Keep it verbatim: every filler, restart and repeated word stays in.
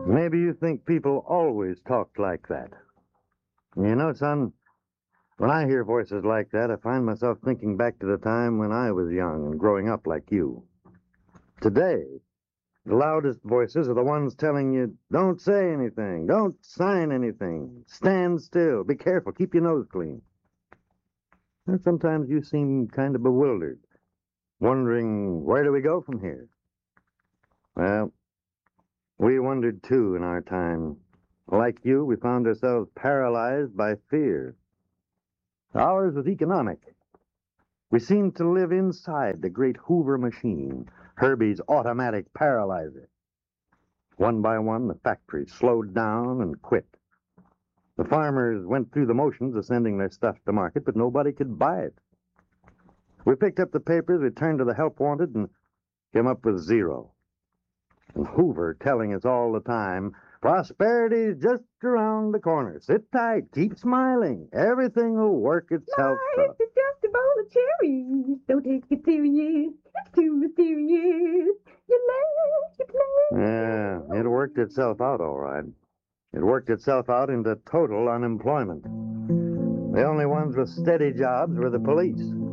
Maybe you think people always talk like that. You know, son, when I hear voices like that, I find myself thinking back to the time when I was young and growing up like you. Today, the loudest voices are the ones telling you, don't say anything, don't sign anything, stand still, be careful, keep your nose clean. And sometimes you seem kind of bewildered, wondering, where do we go from here? Well, we wondered too in our time. Like you, we found ourselves paralyzed by fear. Ours was economic. We seemed to live inside the great Hoover machine, Herbie's automatic paralyzer. One by one, the factories slowed down and quit. The farmers went through the motions of sending their stuff to market, but nobody could buy it. We picked up the papers, we turned to the help wanted, and came up with zero. And Hoover telling us all the time, prosperity's just around the corner. Sit tight, keep smiling. Everything will work itself Life out. is just a bowl of cherries. Don't take it serious. It's too mysterious. You laugh, you play. Yeah, it worked itself out all right. It worked itself out into total unemployment. The only ones with steady jobs were the police.